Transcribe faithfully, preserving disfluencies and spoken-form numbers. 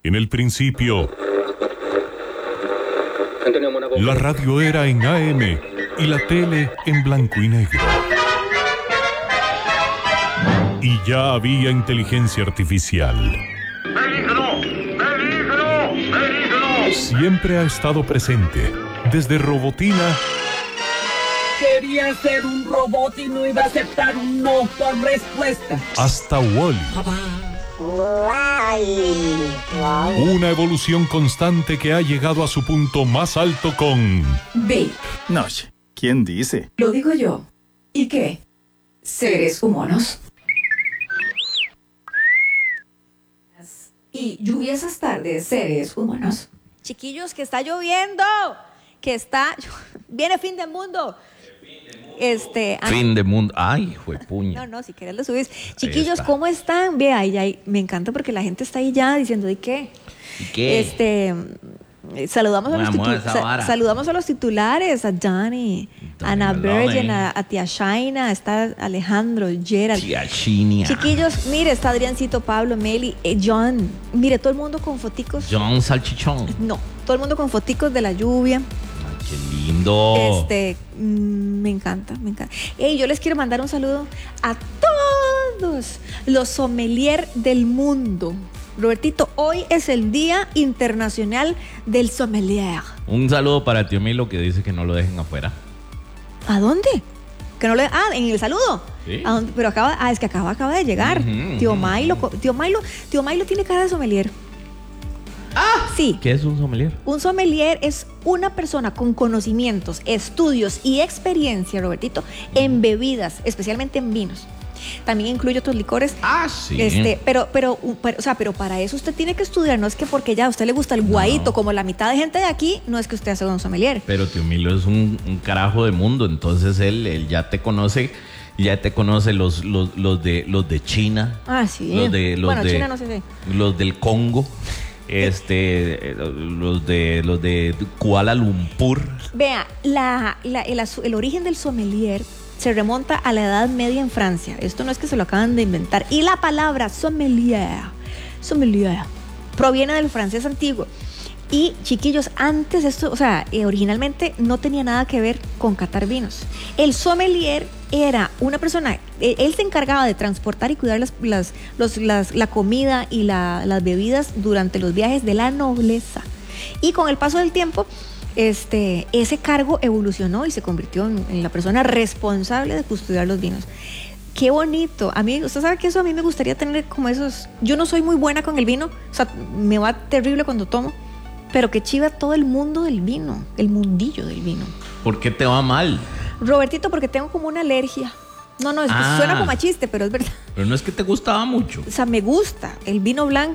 En el principio, la radio era en A M y la tele en blanco y negro. Y ya había inteligencia artificial. ¡Peligro! ¡Peligro! ¡Peligro! Siempre ha estado presente, desde Robotina. Quería ser un robot y no iba a aceptar un no por respuesta. Hasta Wall-E. Una evolución constante que ha llegado a su punto más alto con... Babe. No, ¿quién dice? Lo digo yo. ¿Y qué? ¿Seres humanos? Y lluviosas tardes, seres humanos. Chiquillos, que está lloviendo, que está... Viene fin del mundo. Este, fin de mundo. Ay, juepuña. No, no, si quieres lo subes. Chiquillos, ¿cómo están? Ve ahí, ahí, me encanta porque la gente está ahí ya diciendo, ¿de qué? ¿Y qué? Este, saludamos a, los titu- sa- saludamos a los titulares, a Johnny, a Ana Virgin, a, a Tía Shaina, está Alejandro, Gerald. Tía Shinia. Chiquillos, mire, está Adriancito, Pablo, Meli, eh, John. Mire, todo el mundo con foticos. John Salchichón. No, todo el mundo con foticos de la lluvia. Qué lindo. Este, mmm, me encanta, me encanta. Hey, yo les quiero mandar un saludo a todos los sommelier del mundo. Robertito, hoy es el Día Internacional del Sommelier. Un saludo para tío Milo que dice que no lo dejen afuera. ¿A dónde? Que no le, ah, en el saludo. Sí. ¿A dónde? Pero acaba, ah, es que acaba, acaba de llegar. Uh-huh, tío uh-huh. Milo, tío Milo, tío Milo tiene cara de sommelier. Ah, sí. ¿Qué es un sommelier? Un sommelier es una persona con conocimientos, estudios y experiencia, Robertito, en bebidas, especialmente en vinos. También incluye otros licores. Ah, sí. Este, pero, pero, pero, o sea, pero para eso usted tiene que estudiar. No es que porque ya a usted le gusta el guaito, no. Como la mitad de gente de aquí, no es que usted sea un sommelier. Pero tío Milo es un, un carajo de mundo, entonces él, él ya te conoce. Ya te conoce los, los, los de los de China. Ah, sí. Los de, los bueno, de, China no sé si. Los del Congo. Este, los de los de Kuala Lumpur. Vea, la, la, el, el origen del sommelier se remonta a la Edad Media en Francia. Esto no es que se lo acaban de inventar. Y la palabra sommelier, sommelier, proviene del francés antiguo. Y chiquillos, antes esto, o sea, eh, originalmente no tenía nada que ver con catar vinos. El sommelier era una persona, eh, él se encargaba de transportar y cuidar las, las, los, las, la comida y la, las bebidas durante los viajes de la nobleza. Y con el paso del tiempo, este, ese cargo evolucionó y se convirtió en, en la persona responsable de custodiar los vinos. Qué bonito. A mí, usted sabe que eso a mí me gustaría tener como esos. Yo no soy muy buena con el vino, o sea, me va terrible cuando tomo. Pero que chiva todo el mundo del vino, el mundillo del vino. ¿Por qué te va mal? Robertito, porque tengo como una alergia. No, no, es, ah, suena como a chiste, pero es verdad. Pero no es que te gustaba mucho. O sea, me gusta el vino blanco,